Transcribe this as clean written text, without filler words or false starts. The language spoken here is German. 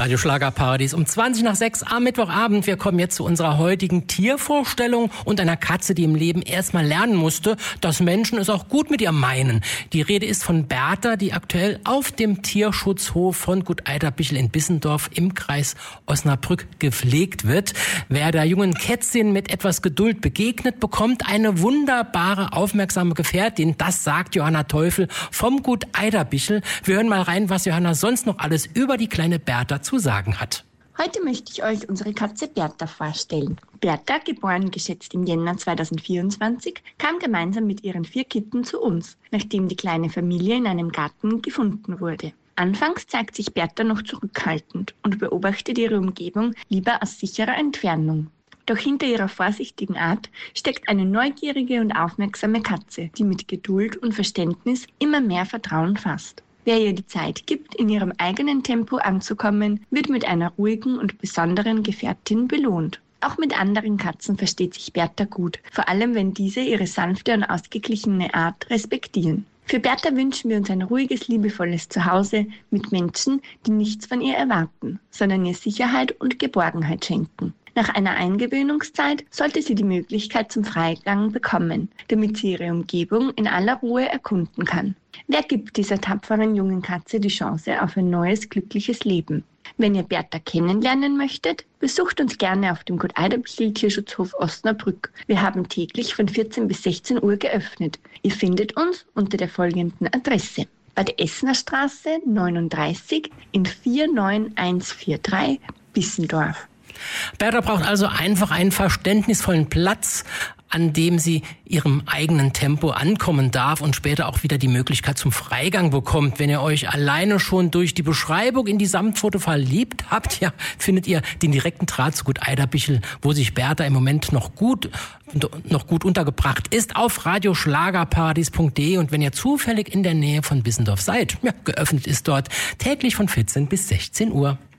Radio Schlagerparadies um 20:06 am Mittwochabend. Wir kommen jetzt zu unserer heutigen Tiervorstellung und einer Katze, die im Leben erstmal lernen musste, dass Menschen es auch gut mit ihr meinen. Die Rede ist von Bertha, die aktuell auf dem Tierschutzhof von Gut Eiderbichel in Bissendorf im Kreis Osnabrück gepflegt wird. Wer der jungen Kätzchen mit etwas Geduld begegnet, bekommt eine wunderbare, aufmerksame Gefährtin. Das sagt Johanna Teufel vom Gut Eiderbichel. Wir hören mal rein, was Johanna sonst noch alles über die kleine Bertha zu sagen hat. Heute möchte ich euch unsere Katze Bertha vorstellen. Bertha, geboren geschätzt im Jänner 2024, kam gemeinsam mit ihren 4 Kitten zu uns, nachdem die kleine Familie in einem Garten gefunden wurde. Anfangs zeigt sich Bertha noch zurückhaltend und beobachtet ihre Umgebung lieber aus sicherer Entfernung. Doch hinter ihrer vorsichtigen Art steckt eine neugierige und aufmerksame Katze, die mit Geduld und Verständnis immer mehr Vertrauen fasst. Wer ihr die Zeit gibt, in ihrem eigenen Tempo anzukommen, wird mit einer ruhigen und besonderen Gefährtin belohnt. Auch mit anderen Katzen versteht sich Bertha gut, vor allem wenn diese ihre sanfte und ausgeglichene Art respektieren. Für Bertha wünschen wir uns ein ruhiges, liebevolles Zuhause mit Menschen, die nichts von ihr erwarten, sondern ihr Sicherheit und Geborgenheit schenken. Nach einer Eingewöhnungszeit sollte sie die Möglichkeit zum Freigang bekommen, damit sie ihre Umgebung in aller Ruhe erkunden kann. Wer gibt dieser tapferen jungen Katze die Chance auf ein neues, glückliches Leben? Wenn ihr Bertha kennenlernen möchtet, besucht uns gerne auf dem Gut Eiderbichel Tierschutzhof Osnabrück. Wir haben täglich von 14 bis 16 Uhr geöffnet. Ihr findet uns unter der folgenden Adresse: Bad Essener Straße 39 in 49143 Bissendorf. Bertha braucht also einfach einen verständnisvollen Platz, an dem sie ihrem eigenen Tempo ankommen darf und später auch wieder die Möglichkeit zum Freigang bekommt. Wenn ihr euch alleine schon durch die Beschreibung in die Samtpfote verliebt habt, ja, findet ihr den direkten Draht zu Gut Eiderbichel, wo sich Bertha im Moment noch gut untergebracht ist, auf radioschlagerparadies.de. Und wenn ihr zufällig in der Nähe von Bissendorf seid, ja, geöffnet ist dort täglich von 14 bis 16 Uhr.